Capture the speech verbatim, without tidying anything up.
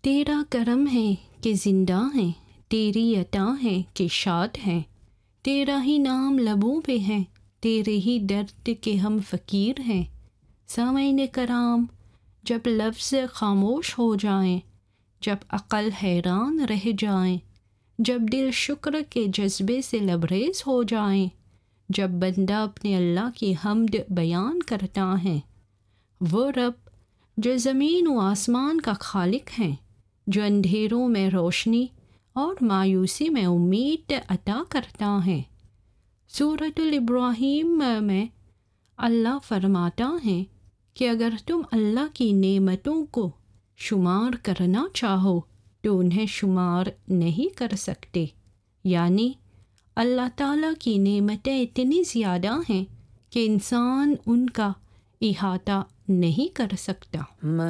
तेरा करम है कि ज़िंदा हैं, तेरी अता है कि शाद हैं, तेरा ही नाम लबों पे है, तेरे ही दर्द के हम फ़कीर हैं। सामईन कराम, जब लफ्ज़ खामोश हो जाएं, जब अक़ल हैरान रह जाएं, जब दिल शुक्र के जज्बे से लबरेज़ हो जाएं, जब बंदा अपने अल्लाह की हम्द बयान करता है, वो रब जो ज़मीन व आसमान का खालिक है, जो अंधेरों में रोशनी और मायूसी में उम्मीद अता करता है। सूरतुल इब्राहीम में अल्लाह फरमाता है कि अगर तुम अल्लाह की नेमतों को शुमार करना चाहो तो उन्हें शुमार नहीं कर सकते। यानी अल्लाह ताला की नेमतें इतनी ज़्यादा हैं कि इंसान उनका इहाता नहीं कर सकता।